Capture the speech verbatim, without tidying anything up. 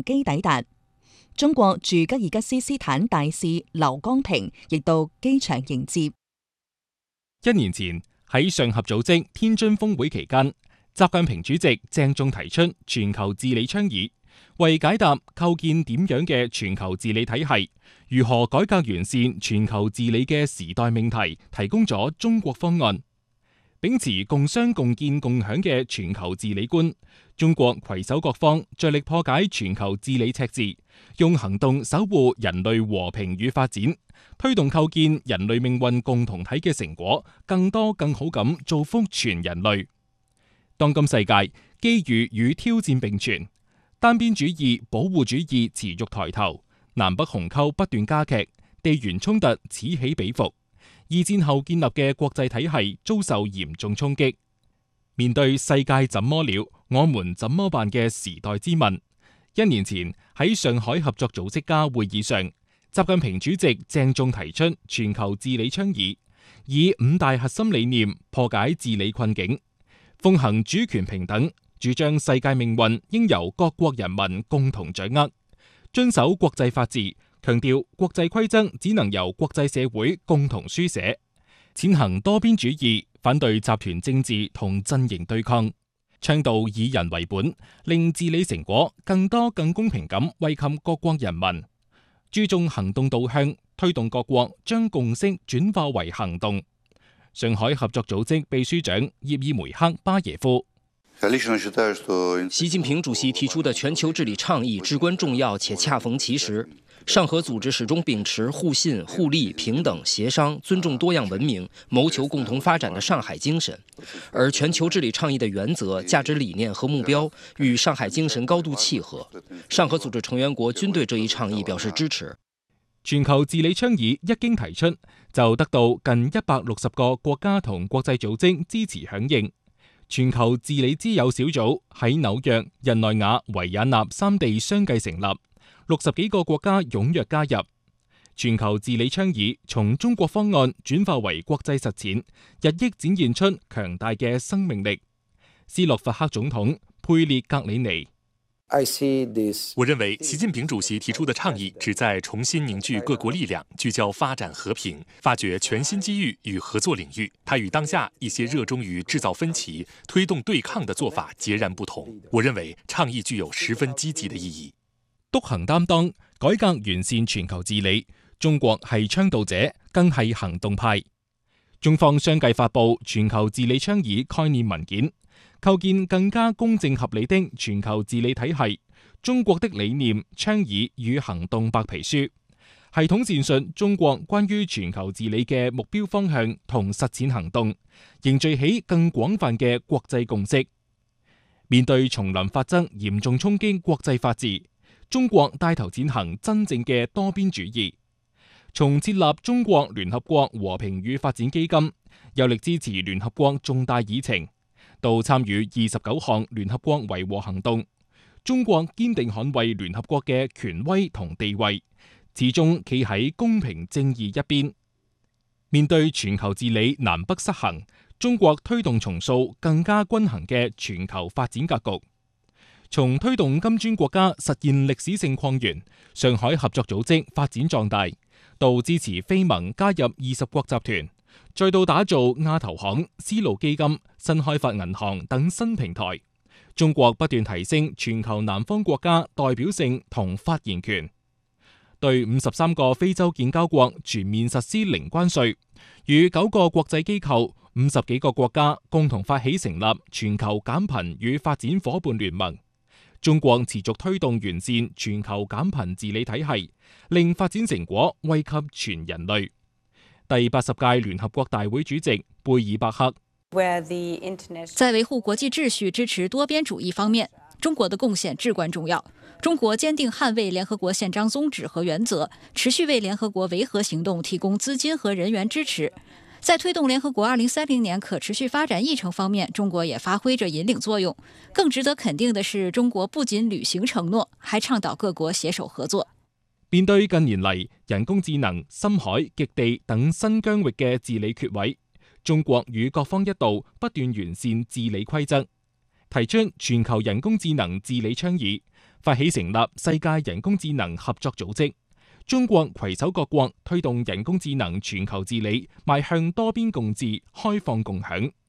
機抵達。中國駐吉爾吉斯斯坦大使劉光平亦到機場迎接。 一年前喺上合組織天津峰會期間，習近平主席鄭重提出全球治理倡議，為解答構建點樣嘅全球治理體系、如何改革完善全球治理嘅時代命題，提供咗中國方案。秉持共商共建共享嘅全球治理觀，中國攜手各方，着力破解全球治理赤字，用行動守護人類和平與發展，推動構建人類命運共同體嘅成果，更多更好咁造福全人類。當今世界機遇與挑戰並存，單邊主義、保護主義持續抬頭，南北鴻溝不斷加劇，地緣衝突此起彼伏。二戰後建立嘅國際體系遭受嚴重衝擊，面對世界怎麼了，我們怎麼辦嘅時代之問，一年前喺上海合作組織家會議上，習近平主席鄭重提出全球治理倡議，以五大核心理念破解治理困境，奉行主權平等，主張世界命運應由各國人民共同掌握，遵守國際法治，強調國際規則只能由國際社會共同書寫，踐行多邊主義，反對集團政治同陣營對抗，倡導以人為本，令治理成果更多更公平咁惠及各國人民，注重行動導向，推動各國將共識轉化為行動。上海合作組織秘書長葉爾梅克巴耶夫。 習近平主席提出的全球治理倡議至關重要且恰逢其時。上合組織始終秉持互信、互利、平等、協商、尊重多樣文明、謀求共同發展的上海精神，而全球治理倡議的原則、價值理念和目標與上海精神高度契合。上合組織成員國均對這一倡議表示支持。 全球治理倡議一經提出，就得到近一百六十個國家同國際組織支持響應。全球治理之友小組喺紐約、日內瓦、維也納三地相繼成立。六十幾個國家踴躍加入全球治理倡議，從中國方案轉化為國際實踐，日益展現出強大嘅生命力。斯洛伐克總統佩列格里尼： 我認為習近平主席提出的倡議旨在重新凝聚各國力量，聚焦發展和平，發掘全新機遇與合作領域。它與當下一些熱衷於製造分歧、推動對抗的做法截然不同。我認為倡議具有十分積極的意義。 篤行擔當，改革完善全球治理，中國係倡導者，更係行動派。中方相繼發布全球治理倡議概念文件，構建更加公正合理的全球治理體系。中國的理念、倡議與行動白皮書，系統闡述中國關於全球治理嘅目標方向同實踐行動，凝聚起更廣泛嘅國際共識。面對叢林法則嚴重衝擊國際法治，中國帶頭踐行真正嘅多邊主義，從設立中國聯合國和平與發展基金，有力支持聯合國重大議程，到參與二十九項聯合國維和行動，中國堅定捍衛聯合國嘅權威同地位，始終企喺公平正義一邊。面對全球治理南北失衡，中國推動重塑更加均衡嘅全球發展格局。從推動金磚國家實現歷史性擴員，上海合作組織發展壯大，到支持非盟加入二十國集團，再到打造亞投行、絲路基金、新開發銀行等新平台，中國不斷提升全球南方國家代表性同發言權，對五十三個非洲建交國全面實施零關稅，與九個國際機構、五十幾個國家共同發起成立全球減貧與發展夥伴聯盟。中國持續推動完善全球減貧治理體系，令發展成果惠及全人類。第八十屆聯合國大會主席貝爾伯克： 在維護國際秩序、支持多邊主義方面，中國的貢獻至關重要。中國堅定捍衛聯合國憲章宗旨和原則，持續為聯合國維和行動提供資金和人員支持。在推動聯合國二零三零年可持續發展議程方面，中國也發揮着引領作用。更值得肯定的是，中國不僅履行承諾，還倡導各國攜手合作。 面對近年嚟人工智能、深海、極地等新疆域嘅治理缺位，中國與各方一道不斷完善治理規則，提出全球人工智能治理倡議， 發起成立世界人工智能合作組織。中國攜手各國推動人工智能全球治理，邁向多邊共治、開放共享。